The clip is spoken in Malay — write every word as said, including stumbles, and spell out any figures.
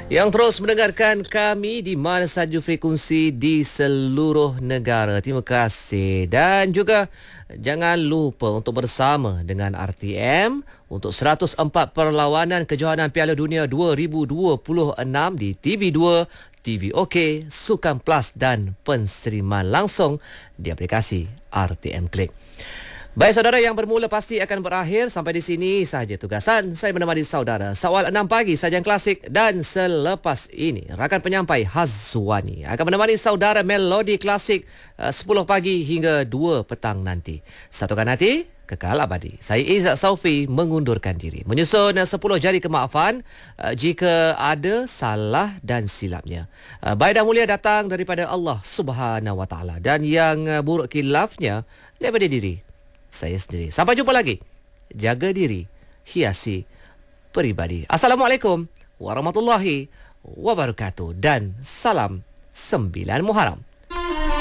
Yang terus mendengarkan kami di mana saja frekuensi di seluruh negara. Terima kasih. Dan juga jangan lupa untuk bersama dengan R T M untuk seratus empat perlawanan kejohanan Piala Dunia dua ribu dua puluh enam di T V dua, T V OK, Sukan Plus dan penseriman langsung di aplikasi R T M Click. Baik saudara, yang bermula pasti akan berakhir. Sampai di sini sahaja tugasan saya menemani saudara. Sawal enam pagi sajian klasik, dan selepas ini rakan penyampai Hazwani akan menemani saudara melodi klasik uh, sepuluh pagi hingga dua petang nanti. Satukan hati, kekal abadi. Saya Izzat Saufi mengundurkan diri. Menyusun uh, sepuluh jari kemaafan uh, jika ada salah dan silapnya. Uh, baik dan mulia datang daripada Allah Subhanahu Wa Taala, dan yang uh, buruk khilafnya daripada diri saya sendiri. Sampai jumpa lagi. Jaga diri, hiasi peribadi. Assalamualaikum warahmatullahi wabarakatuh, dan salam sembilan Muharram.